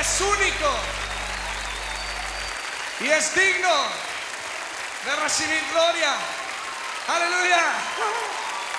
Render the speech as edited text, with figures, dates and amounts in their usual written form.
es único y es digno de recibir gloria. Aleluya.